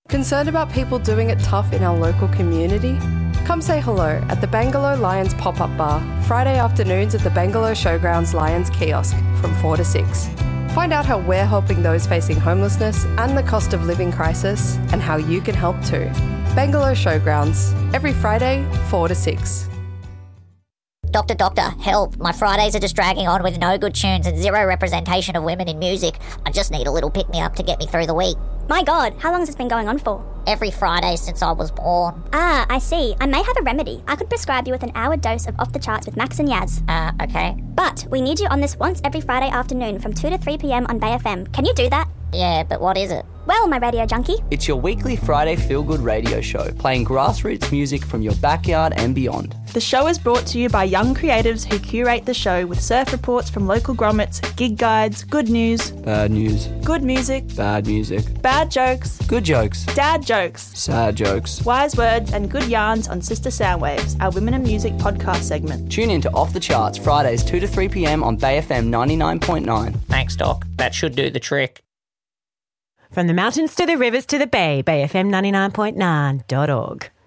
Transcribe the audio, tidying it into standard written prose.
Concerned about people doing it tough in our local community? Come say hello at the Bangalore Lions pop-up bar, Friday afternoons at the Bangalore Showgrounds Lions kiosk from 4 to 6. Find out how we're helping those facing homelessness and the cost of living crisis and how you can help too. Bangalore Showgrounds, every Friday, 4 to 6. Doctor, help. My Fridays are just dragging on with no good tunes and zero representation of women in music. I just need a little pick-me-up to get me through the week. My God, how long has this been going on for? Every Friday since I was born. Ah, I see. I may have a remedy. I could prescribe you with an hour dose of Off the Charts with Max and Yaz. Okay. But we need you on this once every Friday afternoon from 2 to 3 p.m. on Bay FM. Can you do that? Yeah, but what is it? Well, my radio junkie. It's your weekly Friday feel-good radio show, playing grassroots music from your backyard and beyond. The show is brought to you by young creatives who curate the show with surf reports from local grommets, gig guides, good news, Bad news. good music, Bad music. bad jokes, Good jokes. dad jokes, Sad jokes. wise words and good yarns on Sister Soundwaves, our Women in Music podcast segment. Tune in to Off the Charts, Fridays 2 to 3 p.m. on Bay FM 99.9. Thanks, Doc. That should do the trick. From the mountains to the rivers to the bay, bayfm99.9.org.